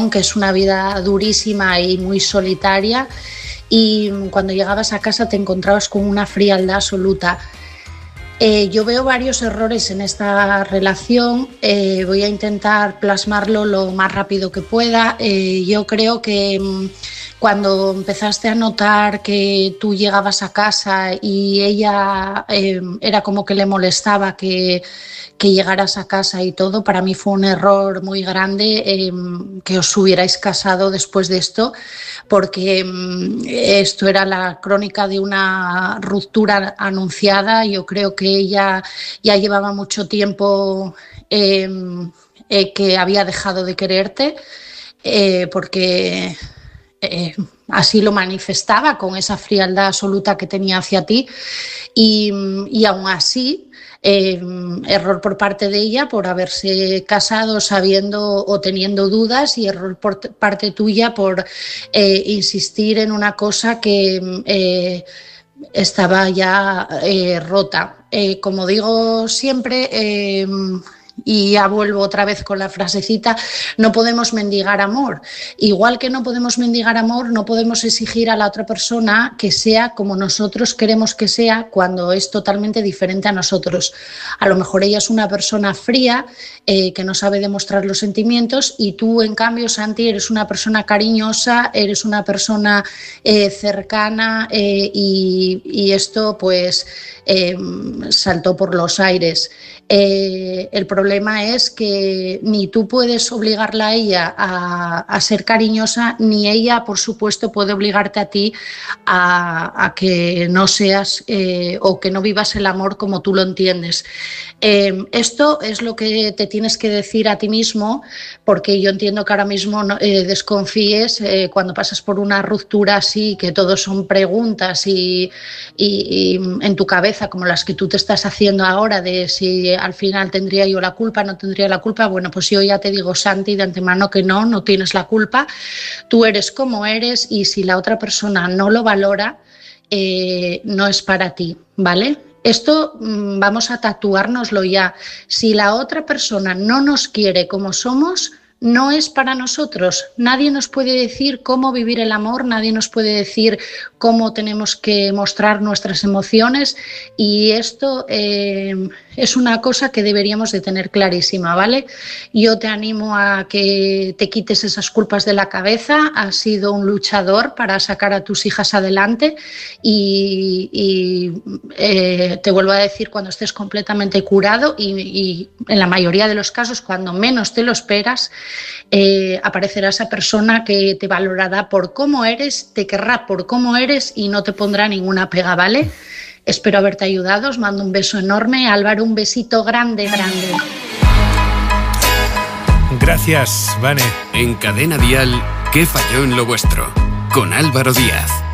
que es una vida durísima y muy solitaria, y cuando llegabas a casa te encontrabas con una frialdad absoluta. Yo veo varios errores en esta relación, voy a intentar plasmarlo lo más rápido que pueda. Yo creo que cuando empezaste a notar que tú llegabas a casa y ella era como que le molestaba que llegaras a casa y todo, para mí fue un error muy grande que os hubierais casado después de esto, porque esto era la crónica de una ruptura anunciada. Yo creo que ella ya llevaba mucho tiempo que había dejado de quererte, porque así lo manifestaba con esa frialdad absoluta que tenía hacia ti, y aún así error por parte de ella por haberse casado sabiendo o teniendo dudas, y error por parte tuya por insistir en una cosa que estaba ya rota. Como digo siempre, y ya vuelvo otra vez con la frasecita, no podemos mendigar amor. Igual que no podemos mendigar amor, no podemos exigir a la otra persona que sea como nosotros queremos que sea cuando es totalmente diferente a nosotros. A lo mejor ella es una persona fría, que no sabe demostrar los sentimientos, y tú, en cambio, Santi, eres una persona cariñosa, eres una persona cercana, y esto pues saltó por los aires. El problema es que ni tú puedes obligarla a ella a ser cariñosa, ni ella, por supuesto, puede obligarte a ti a que no seas o que no vivas el amor como tú lo entiendes. Esto es lo que te tienes que decir a ti mismo, porque yo entiendo que ahora mismo desconfíes cuando pasas por una ruptura así, que todo son preguntas y en tu cabeza, como las que tú te estás haciendo ahora, de si al final tendría yo la culpa, no tendría la culpa. Bueno, pues yo ya te digo, Santi, de antemano que no tienes la culpa. Tú eres como eres, y si la otra persona no lo valora, no es para ti, ¿vale? Esto vamos a tatuárnoslo ya. Si la otra persona no nos quiere como somos, no es para nosotros. Nadie nos puede decir cómo vivir el amor, nadie nos puede decir cómo tenemos que mostrar nuestras emociones, y esto es una cosa que deberíamos de tener clarísima, ¿vale? Yo te animo a que te quites esas culpas de la cabeza. Has sido un luchador para sacar a tus hijas adelante, y te vuelvo a decir, cuando estés completamente curado, y en la mayoría de los casos cuando menos te lo esperas, aparecerá esa persona que te valorará por cómo eres, te querrá por cómo eres y no te pondrá ninguna pega, ¿vale? Espero haberte ayudado, os mando un beso enorme. Álvaro, un besito grande, grande. Gracias, Vane. En Cadena Dial, ¿qué falló en lo vuestro? Con Álvaro Díaz.